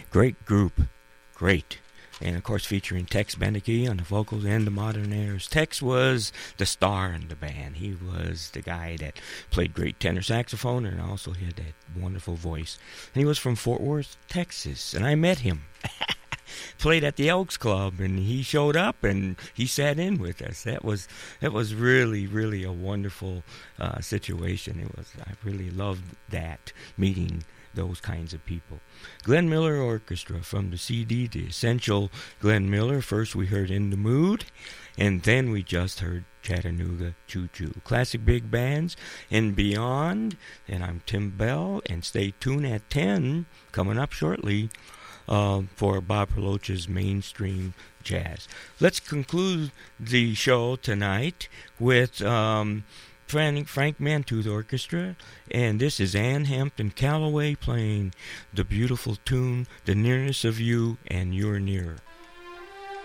Great group. Great. And, of course, featuring Tex Beneke on the vocals and the Modern Airs. Tex was the star in the band. He was the guy that played great tenor saxophone and also had that wonderful voice. And he was from Fort Worth, Texas, and I met him. Played at the Elks Club, and he showed up, and he sat in with us. That was really, really a wonderful situation. I really loved that, meeting those kinds of people. Glenn Miller Orchestra from the CD, The Essential Glenn Miller. First we heard In the Mood, and then we just heard Chattanooga Choo Choo. Classic big bands and beyond. And I'm Tim Bell, and stay tuned at 10, coming up shortly, for Bob Perloch's Mainstream Jazz. Let's conclude the show tonight with Frank Mantooth Orchestra, and this is Ann Hampton Calloway playing the beautiful tune, The Nearness of You and You're Nearer.